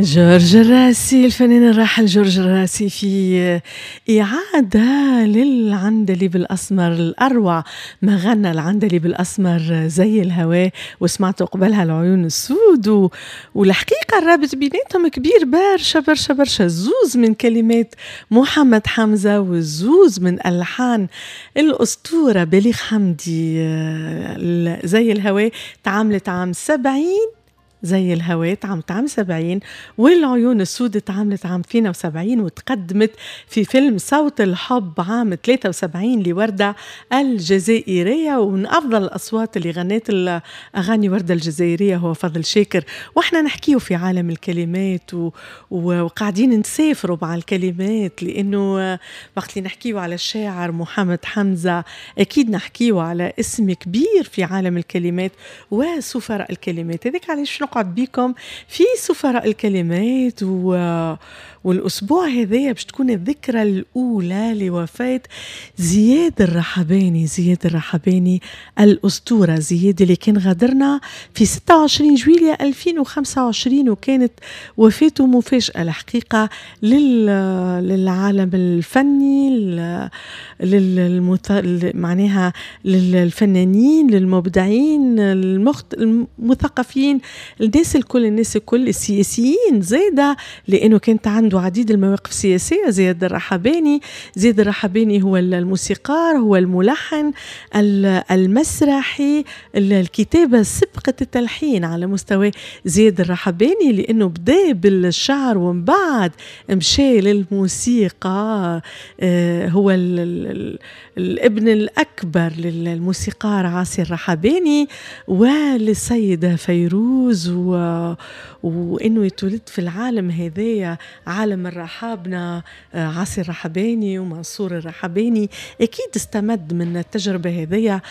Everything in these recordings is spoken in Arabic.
جورج الراسي، الفنان الراحل جورج الراسي في إعادة للعندليب الأسمر الأروع. ما غنى العندليب الأسمر زي الهواء، وسمعته قبلها العيون السود، والحقيقة الرابط بيناتهم كبير برشا برشا برشا. زوز من كلمات محمد حمزة وزوز من ألحان الأسطورة بليغ حمدي. زي الهواء تعاملت عام 70، زي الهواء عام 70، والعيون السود تعاملت عام 72، وتقدمت في فيلم صوت الحب عام 73 لوردة الجزائرية. ومن أفضل الأصوات اللي غنت الأغاني وردة الجزائرية هو فضل شاكر. وإحنا نحكيه في عالم الكلمات وقاعدين نسافروا مع الكلمات، لأنه وقت اللي نحكيه على الشاعر محمد حمزة أكيد نحكيه على اسم كبير في عالم الكلمات وسفراء الكلمات. هذيك علاش نقعد بيكم في سفراء الكلمات. والأسبوع هذا باش تكون الذكرى الأولى لوفاة زياد الرحباني. زياد الرحباني الأسطورة، زياد اللي كان غادرنا في 26 جويلية 2025، وكانت وفاته مفاجأة الحقيقة للعالم الفني، معناها للفنانين، للمبدعين، المثقفين، الناس الكل السياسيين زيادة، لأنه كانت عنده عديد المواقف السياسية. زياد الرحباني، زياد الرحباني هو الموسيقار، هو الملحن، المسرحي، الكتابة سبقة التلحين على مستوى زياد الرحباني، لأنه بدأ بالشعر ومن بعد مشى للموسيقى. هو الابن الأكبر للموسيقار عاصي الرحباني وللسيدة فيروز، وإنه يتولد في العالم هذايا، عالم الرحابنة، عاصي الرحباني ومنصور الرحباني أكيد استمد من التجربة هذايا،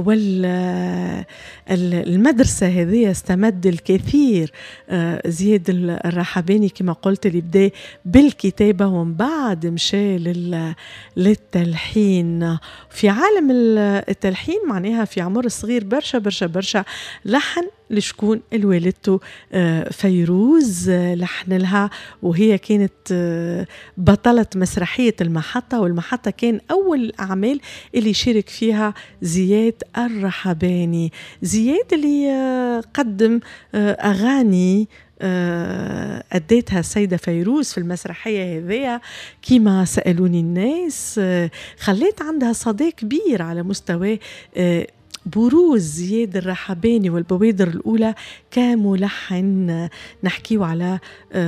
والمدرسة هذايا استمد الكثير. زياد الرحباني كما قلت اللي بدأ بالكتابة ومن بعد مشى للتلحين. في عالم التلحين معناها في عمر صغير برشا برشا برشا لحن لشكون الوالدته فيروز، لحن لها، وهي كانت بطلة مسرحية المحطة، والمحطة كان أول الأعمال اللي شارك فيها زياد الرحباني. زياد اللي قدم أغاني أديتها السيدة فيروز في المسرحية هذية كما سألوني الناس، خليت عندها صدى كبير على مستوى بروز زياد الرحباني والبوادر الأولى كملحن. نحكيه على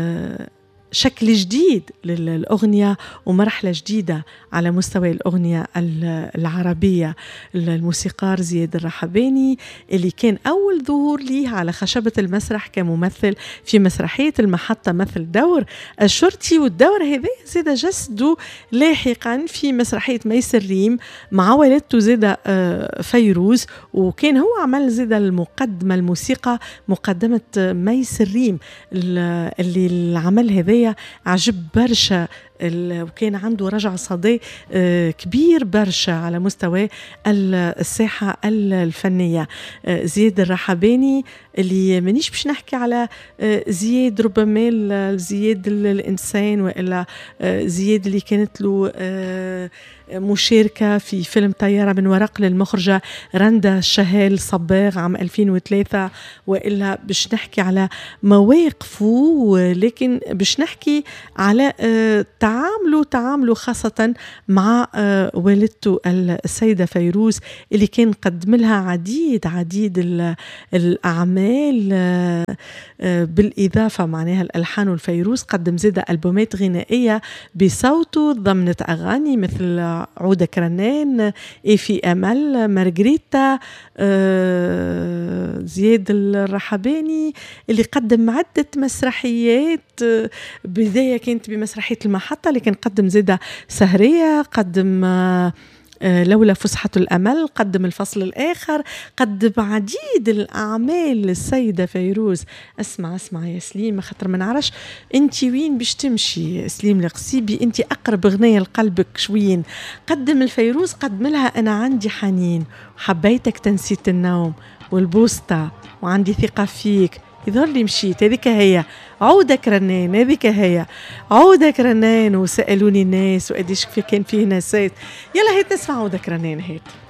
شكل جديد للأغنية ومرحلة جديدة على مستوى الأغنية العربية. الموسيقار زياد الرحباني اللي كان أول ظهور ليه على خشبة المسرح كممثل في مسرحية المحطة، مثل دور الشرطي، والدور هذا زاد جسده لاحقا في مسرحية ميسر ريم مع والدته زاد فيروز، وكان هو عمل زاد المقدمة الموسيقى مقدمة ميسر ريم اللي العمل هذا عجب برشا، وكان عنده رجع صدى كبير برشا على مستوى الساحة الفنية. زياد الرحباني اللي منيش باش نحكي على زياد ربما زياد الإنسان، وإلا زياد اللي كانت له مشاركة في فيلم طيارة من ورق للمخرجة رندا الشهال صباغ عام 2003، وإلا باش نحكي على مواقفه، لكن باش نحكي على تعامله خاصة مع والدته السيدة فيروز اللي كان قدم لها عديد الأعمال، بالإضافة معناها الألحان. والفيروز قدم زيادة ألبومات غنائية بصوته ضمنت أغاني مثل عودة كرنان، في أمل، مارغريتا. زياد الرحباني اللي قدم عدة مسرحيات، بداية كانت بمسرحية المحطة، لكن قدم زيادة سهرية، قدم لولا فسحة الأمل، قدم الفصل الآخر، قدم عديد الأعمال للسيدة فيروز. اسمع يا سليم، خاطر ما نعرفش انت وين باش تمشي. سليم القصيبي انت أقرب غنية لقلبك شوين. قدم الفيروز، قدم لها أنا عندي حنين، وحبيتك تنسيت النوم، والبوسطة، وعندي ثقة فيك، يظهر لي مشيت. هذيك هي عودك رنان، هذيك هي عودك رنان، وسألوني الناس وقديش كان فيه ناسات. يلا هيت نسمع عودك رنان هيت.